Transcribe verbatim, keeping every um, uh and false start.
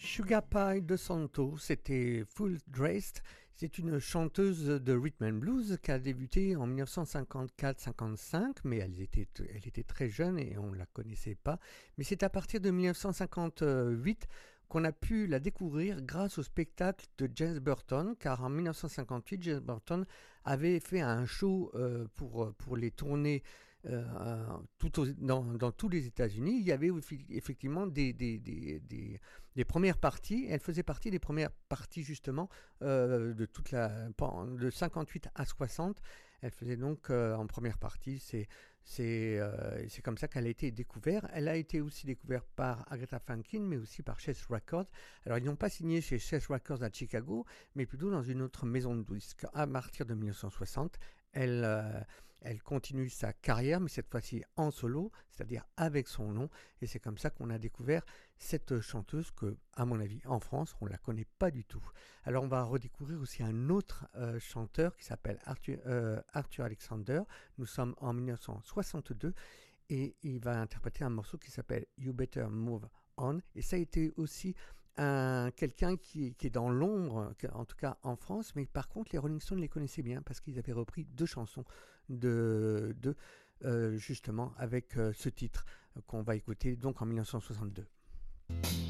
Sugar Pie de Santo, c'était Full Dressed. C'est une chanteuse de rhythm and blues qui a débuté en dix-neuf cent cinquante-quatre cinquante-cinq, mais elle était, elle était très jeune et on ne la connaissait pas. Mais c'est à partir de dix-neuf cent cinquante-huit qu'on a pu la découvrir grâce au spectacle de James Burton, car en dix-neuf cent cinquante-huit, James Burton avait fait un show euh, pour, pour les tournées euh, tout aux, dans, dans tous les États-Unis. Il y avait effectivement des, des, des, des, des premières parties. Elle faisait partie des premières parties justement euh, de toute la de cinquante-huit à soixante. Elle faisait donc euh, en première partie. C'est c'est euh, c'est comme ça qu'elle a été découverte. Elle a été aussi découverte par Aretha Franklin, mais aussi par Chess Records. Alors ils n'ont pas signé chez Chess Records à Chicago, mais plutôt dans une autre maison de disques. À partir de dix-neuf cent soixante, elle euh, elle continue sa carrière, mais cette fois-ci en solo, c'est-à-dire avec son nom. Et c'est comme ça qu'on a découvert cette chanteuse que, à mon avis, en France, on ne la connaît pas du tout. Alors on va redécouvrir aussi un autre euh, chanteur qui s'appelle Arthur, euh, Arthur Alexander. Nous sommes en dix-neuf cent soixante-deux et il va interpréter un morceau qui s'appelle You Better Move On. Et ça a été aussi un, quelqu'un qui, qui est dans l'ombre, en tout cas en France, mais par contre les Rolling Stones les connaissaient bien parce qu'ils avaient repris deux chansons de, de euh, justement avec euh, ce titre qu'on va écouter donc en dix-neuf cent soixante-deux.